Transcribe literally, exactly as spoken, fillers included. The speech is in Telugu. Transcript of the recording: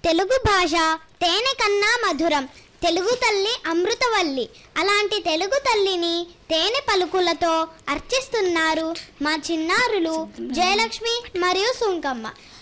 తెలుగు భాష తేనె కన్నా మధురం. తెలుగు తల్లి అమృతవల్లి. అలాంటి తెలుగు తల్లిని తేనె పలుకులతో అర్చిస్తున్నారు మా చిన్నారులు జయలక్ష్మి మరియు సుంకమ్మ.